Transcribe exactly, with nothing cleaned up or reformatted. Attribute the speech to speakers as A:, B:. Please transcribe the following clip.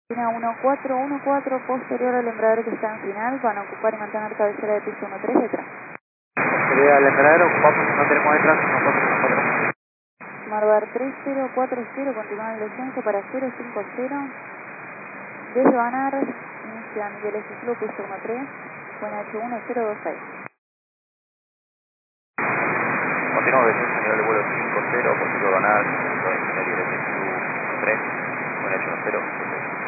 A: uno cuatro uno cuatro, posterior al embrague que está en final, van a ocupar y mantener cabecera de piso uno tres detrás.
B: Posterior al embrague, ocupamos uno tres detrás, uno cuatro uno cuatro.
A: Marbar tres cero cuatro cero, continúa el descenso para cero cinco cero. Desde Banar, inicia Miguel S. Club, piso uno tres, buena ocho uno cero dos seis.
B: Continuamos descenso a nivel de vuelo cinco cero, posterior Banar, descenso de Miguel S. Club uno tres, buena ocho uno cero dos seis.